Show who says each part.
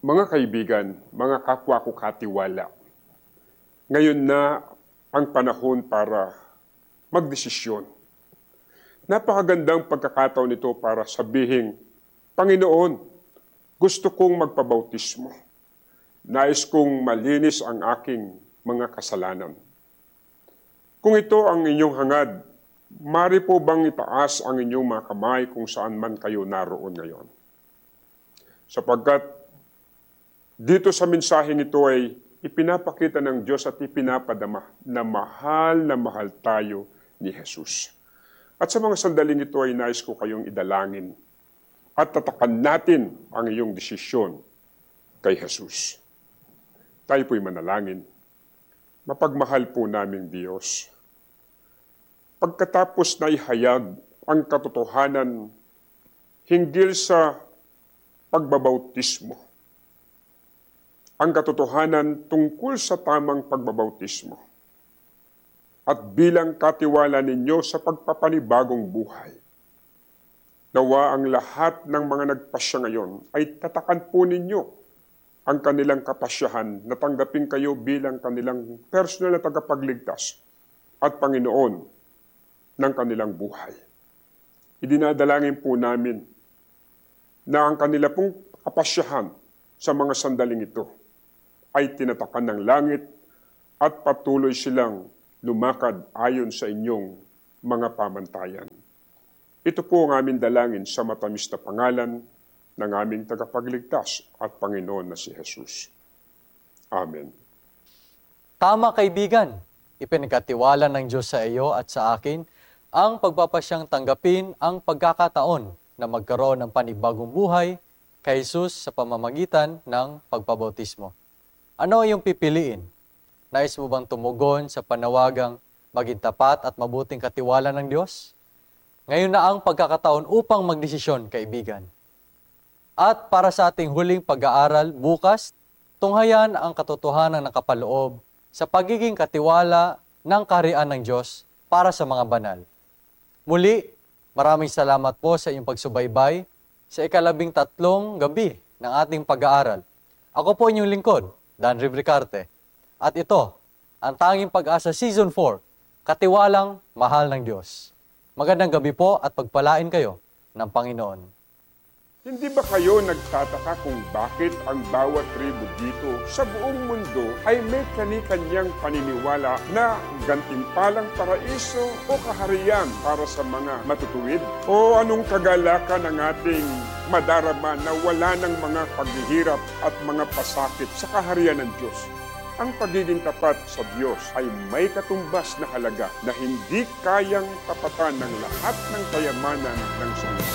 Speaker 1: Mga kaibigan, mga kapwa ko katiwala, ngayon na ang panahon para magdesisyon. Napakagandang pagkakataon ito para sabihin, Panginoon, gusto kong magpabautismo. Nais kong malinis ang aking mga kasalanan. Kung ito ang inyong hangad, mari po bang itaas ang inyong mga kamay kung saan man kayo naroon ngayon? Sapagkat dito sa mensaheng ito ay ipinapakita ng Diyos at ipinapadama na mahal tayo ni Jesus. At sa mga sandaling ito ay nais ko kayong idalangin at tatakan natin ang iyong desisyon kay Jesus. Tayo po'y manalangin. Mapagmahal po namin Diyos. Pagkatapos na ihayag ang katotohanan hinggil sa pagbabautismo, ang katotohanan tungkol sa tamang pagbabautismo, at bilang katiwala ninyo sa pagpapanibagong buhay, nawa ang lahat ng mga nagpasya ngayon ay tatakan po ninyo ang kanilang kapasyahan na tanggapin kayo bilang kanilang personal na tagapagligtas at Panginoon ng kanilang buhay. Idinadalangin po namin na ang kanila pong kapasyahan sa mga sandaling ito ay tinatakan ng langit at patuloy silang lumakad ayon sa inyong mga pamantayan. Ito po ang aming dalangin sa matamis na pangalan ng aming tagapagligtas at Panginoon na si Jesus. Amen.
Speaker 2: Tama kaibigan, ipinagkatiwala ng Diyos sa iyo at sa akin ang pagpapasyang tanggapin ang pagkakataon na magkaroon ng panibagong buhay kay Jesus sa pamamagitan ng pagbabautismo. Ano ang iyong pipiliin? Nais mo bang tumugon sa panawagang maging tapat at mabuting katiwala ng Diyos? Ngayon na ang pagkakataon upang magdesisyon, kaibigan. At para sa ating huling pag-aaral bukas, tunghayan ang katotohanan ng kapaloob sa pagiging katiwala ng kaharian ng Diyos para sa mga banal. Muli, maraming salamat po sa inyong pagsubaybay sa 13 gabi ng ating pag-aaral. Ako po inyong lingkod, Dan Ricarte. At ito, ang Tanging Pag-asa Season 4, Katiwalang Mahal ng Diyos. Magandang gabi po at pagpalain kayo ng Panginoon.
Speaker 1: Hindi ba kayo nagtataka kung bakit ang bawat tribo dito sa buong mundo ay may kani-kanyang paniniwala na gantimpalang paraiso o kaharian para sa mga matutuwid? O anong kagalakan ng ating madarama na wala ng mga paghihirap at mga pasakit sa kaharian ng Diyos? Ang pagiging tapat sa Diyos ay may katumbas na halaga na hindi kayang tapatan ng lahat ng kayamanan ng sangli.